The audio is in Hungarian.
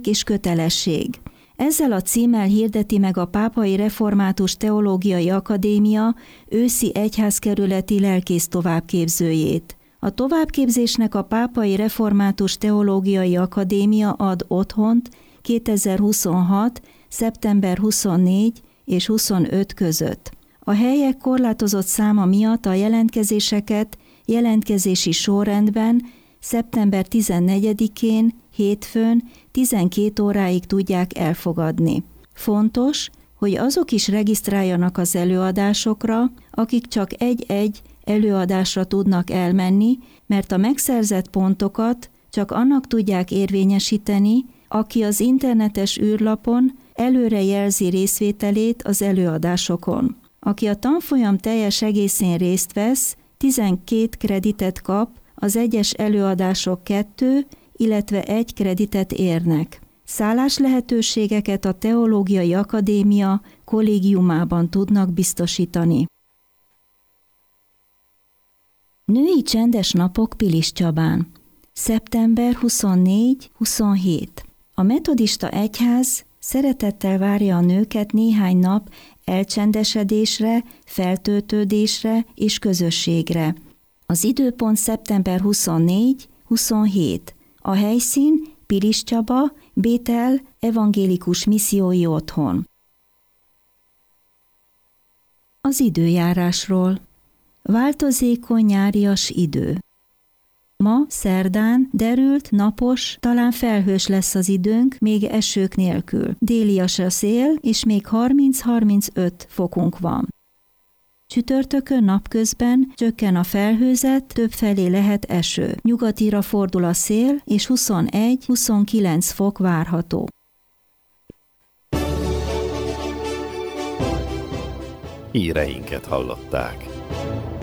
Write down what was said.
érték és kötelesség. Ezzel a címmel hirdeti meg a Pápai Református Teológiai Akadémia őszi egyházkerületi lelkész továbbképzőjét. A továbbképzésnek a Pápai Református Teológiai Akadémia ad otthont 2026. szeptember 24 és 25 között. A helyek korlátozott száma miatt a jelentkezéseket jelentkezési sorrendben szeptember 14-én, hétfőn 12 óráig tudják elfogadni. Fontos, hogy azok is regisztráljanak az előadásokra, akik csak egy-egy előadásra tudnak elmenni, mert a megszerzett pontokat csak annak tudják érvényesíteni, aki az internetes űrlapon előre jelzi részvételét az előadásokon. Aki a tanfolyam teljes egészén részt vesz, 12 kreditet kap, az egyes előadások 2, illetve 1 kreditet érnek. Szállás lehetőségeket a Teológiai Akadémia kollégiumában tudnak biztosítani. Női csendes napok Piliscsabán. Szeptember 24-27. A metodista egyház szeretettel várja a nőket néhány nap elcsendesedésre, feltöltődésre és közösségre. Az időpont szeptember 24-27. A helyszín Piliscsaba, Bétel evangélikus missziói otthon. Az időjárásról. Változékony nyárias idő. Ma, szerdán, derült, napos, talán felhős lesz az időnk, még esők nélkül. Délias a szél, és még 30-35 fokunk van. Csütörtökön napközben csökken a felhőzet, többfelé lehet eső. Nyugatira fordul a szél, és 21-29 fok várható. Híreinket hallották.